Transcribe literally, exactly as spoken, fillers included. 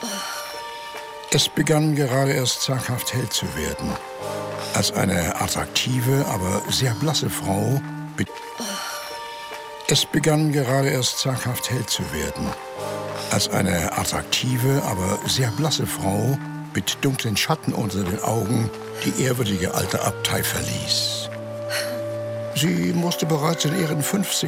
Es begann gerade erst zaghaft hell zu werden, als eine attraktive, aber sehr blasse Frau mit Es begann gerade erst zaghaft hell zu werden, als eine attraktive, aber sehr blasse Frau mit dunklen Schatten unter den Augen die ehrwürdige alte Abtei verließ. Sie musste bereits in ihren fünfzigern